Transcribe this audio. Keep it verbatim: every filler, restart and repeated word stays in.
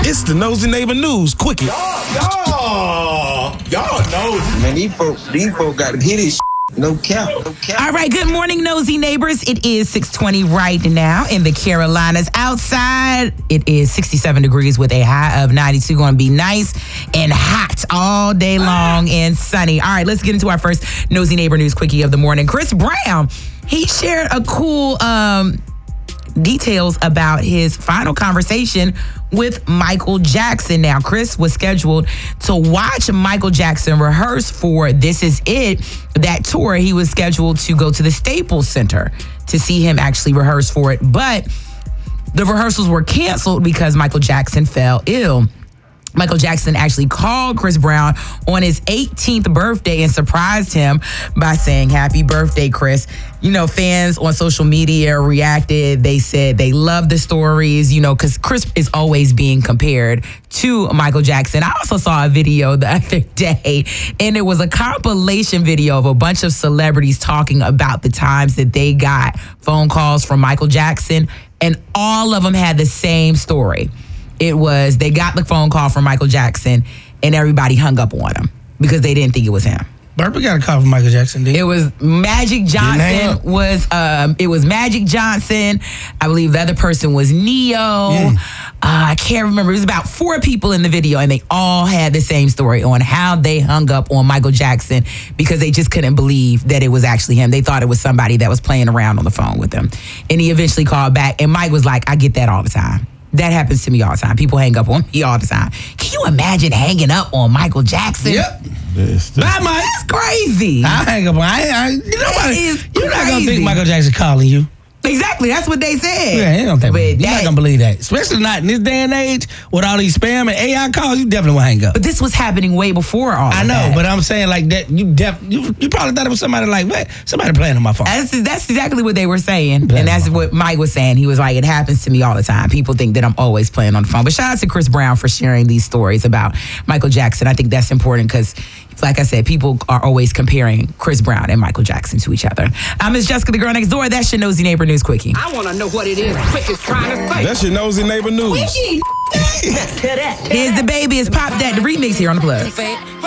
It's the Nosy Neighbor News Quickie. Y'all, y'all, y'all know. Man, these folks, these folks got to hear this shit. No cap, no cap. All right, good morning, nosy neighbors. It is six twenty right now in the Carolinas. Outside, it is sixty-seven degrees with a high of ninety-two. Going to be nice and hot all day long and sunny. All right, let's get into our first nosy neighbor news quickie of the morning. Chris Brown, he shared a cool um, details about his final conversation with Michael Jackson. Now, Chris was scheduled to watch Michael Jackson rehearse for This Is It, that tour. He was scheduled to go to the Staples Center to see him actually rehearse for it, but the rehearsals were canceled because Michael Jackson fell ill. Michael Jackson actually called Chris Brown on his eighteenth birthday and surprised him by saying, "Happy birthday, Chris." You know, fans on social media reacted. They said they love the stories, you know, because Chris is always being compared to Michael Jackson. I also saw a video the other day, and it was a compilation video of a bunch of celebrities talking about the times that they got phone calls from Michael Jackson, and all of them had the same story. It was, they got the phone call from Michael Jackson and everybody hung up on him because they didn't think it was him. Burpee got a call from Michael Jackson, did It was Magic Johnson was, um, it was Magic Johnson. I believe the other person was Neo. Yeah. Uh, I can't remember. It was about four people in the video and they all had the same story on how they hung up on Michael Jackson because they just couldn't believe that it was actually him. They thought it was somebody that was playing around on the phone with them. And he eventually called back and Mike was like, "I get that all the time. That happens to me all the time. People hang up on me all the time." Can you imagine hanging up on Michael Jackson? Yep. Bye, Mike. That's crazy. I hang up on. I, I, you know what? Is You're not gonna crazy. think Michael Jackson calling you. Exactly. That's what they said. Yeah, you don't think. But You're that, not gonna believe that, especially not in this day and age with all these spam and A I calls. You definitely will hang up. But this was happening way before all. I of know, that. but I'm saying like that. You def, you, you probably thought it was somebody like what? Somebody playing on my phone. That's, that's exactly what they were saying. Playing and that's what Mike was saying. He was like, "It happens to me all the time. People think that I'm always playing on the phone." But shout out to Chris Brown for sharing these stories about Michael Jackson. I think that's important because, like I said, people are always comparing Chris Brown and Michael Jackson to each other. I'm Miss Jessica, the girl next door. That's your nosy neighbor news quickie. I want to know what it is Quick is trying to say. That's your Nosy Neighbor News. Here's the baby. It's Pop That, the remix here on the plug.